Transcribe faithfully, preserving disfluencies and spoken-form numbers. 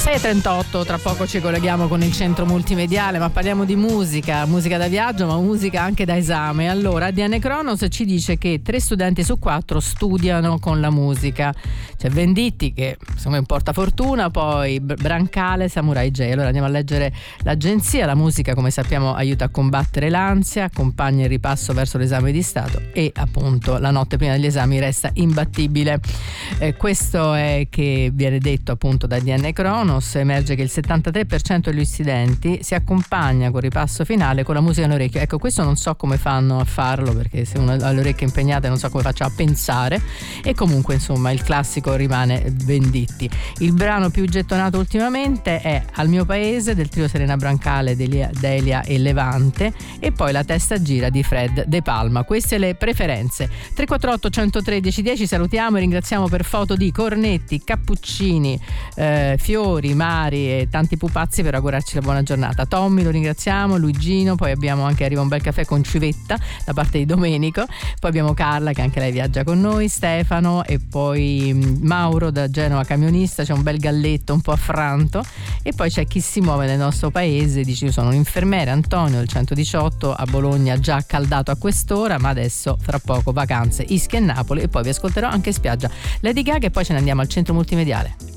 sei e trentotto, tra poco ci colleghiamo con il centro multimediale, ma parliamo di musica, musica da viaggio, ma musica anche da esame. Allora, A D N Kronos ci dice che tre studenti su quattro studiano con la musica. C'è Venditti che insomma è un portafortuna, poi Brancale, Samurai J. Allora andiamo a leggere l'agenzia. La musica, come sappiamo, aiuta a combattere l'ansia, accompagna il ripasso verso l'esame di Stato e appunto la notte prima degli esami resta imbattibile. Eh, questo è che viene detto appunto da A D N Kronos. Emerge che il settantatré per cento degli studenti si accompagna col ripasso finale con la musica all'orecchio. Ecco, questo non so come fanno a farlo, perché se uno ha le orecchie impegnate non so come faccia a pensare. E comunque insomma il classico rimane Venditti. Il brano più gettonato ultimamente è Al mio paese del trio Serena Brancale, Delia, Delia e Levante, e poi La testa gira di Fred De Palma. Queste le preferenze. tre quattro otto uno zero tre uno zero uno zero. Salutiamo e ringraziamo per foto di cornetti, cappuccini, eh, fiori, Mari e tanti pupazzi per augurarci la buona giornata. Tommy lo ringraziamo, Luigino, poi abbiamo anche Arriva un bel caffè con Civetta da parte di Domenico, poi abbiamo Carla che anche lei viaggia con noi, Stefano e poi Mauro da Genova camionista, c'è un bel galletto un po' affranto, e poi c'è chi si muove nel nostro paese, dice io sono un infermiere, Antonio del centodiciotto a Bologna, già caldato a quest'ora, ma adesso fra poco vacanze Ischia e Napoli, e poi vi ascolterò anche in spiaggia Lady Gaga e poi ce ne andiamo al centro multimediale.